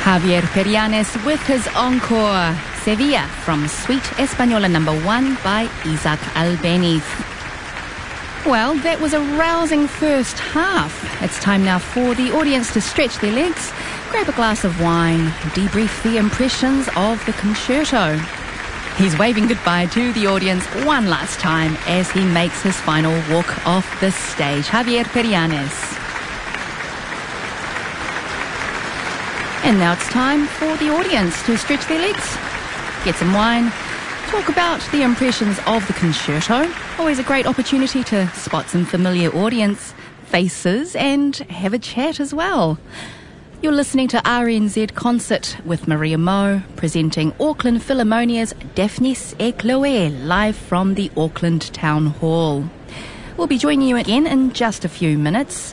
Javier Perianes with his encore, Sevilla from Suite Española No. 1 by Isaac Albéniz. Well, that was a rousing first half. It's time now for the audience to stretch their legs, grab a glass of wine, debrief the impressions of the concerto. He's waving goodbye to the audience one last time as he makes his final walk off the stage. Javier Perianes. And now it's time for the audience to stretch their legs, get some wine, talk about the impressions of the concerto. Always a great opportunity to spot some familiar audience faces and have a chat as well. You're listening to RNZ Concert with Maria Mo, presenting Auckland Philharmonia's Daphnis et Chloé live from the Auckland Town Hall. We'll be joining you again in just a few minutes.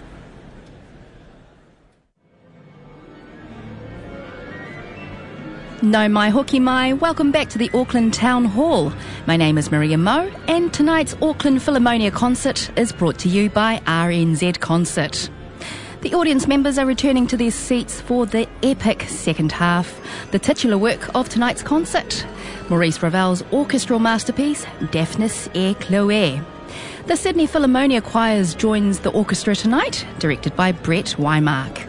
No mai hoki mai, welcome back to the Auckland Town Hall. My name is Maria Mo, and tonight's Auckland Philharmonia concert is brought to you by RNZ Concert. The audience members are returning to their seats for the epic second half, the titular work of tonight's concert, Maurice Ravel's orchestral masterpiece, Daphnis et Chloé. The Sydney Philharmonia Choirs joins the orchestra tonight, directed by Brett Weimark.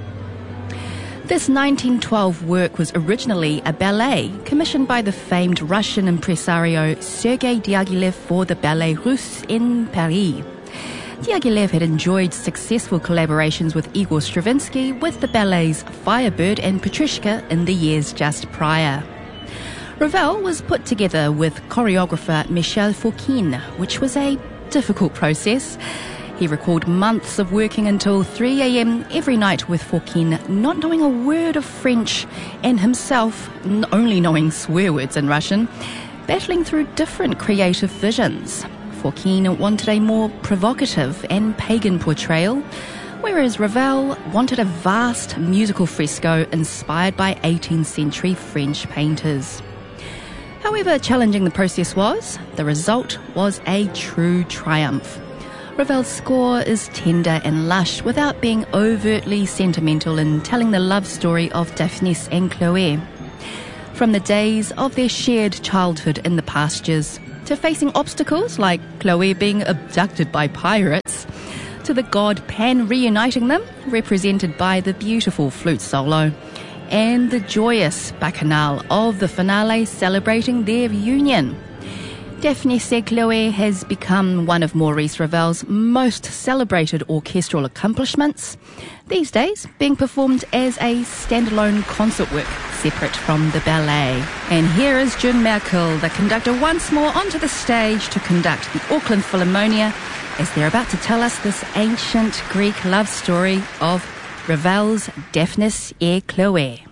This 1912 work was originally a ballet commissioned by the famed Russian impresario Sergei Diaghilev for the Ballet Russe in Paris. Diaghilev had enjoyed successful collaborations with Igor Stravinsky with the ballets Firebird and Petrushka in the years just prior. Ravel was put together with choreographer Michel Fokine, which was a difficult process. He recalled months of working until 3 a.m. every night with Fokine, not knowing a word of French, and himself only knowing swear words in Russian, battling through different creative visions. Fokine wanted a more provocative and pagan portrayal, whereas Ravel wanted a vast musical fresco inspired by 18th century French painters. However challenging the process was, the result was a true triumph. Ravel's score is tender and lush without being overtly sentimental in telling the love story of Daphnis and Chloé. From the days of their shared childhood in the pastures, to facing obstacles like Chloé being abducted by pirates, to the god Pan reuniting them, represented by the beautiful flute solo, and the joyous bacchanal of the finale celebrating their union. Daphnis et Chloé has become one of Maurice Ravel's most celebrated orchestral accomplishments, these days being performed as a standalone concert work separate from the ballet. And here is June Merkel, the conductor, once more onto the stage to conduct the Auckland Philharmonia as they're about to tell us this ancient Greek love story of Ravel's Daphnis et Chloé.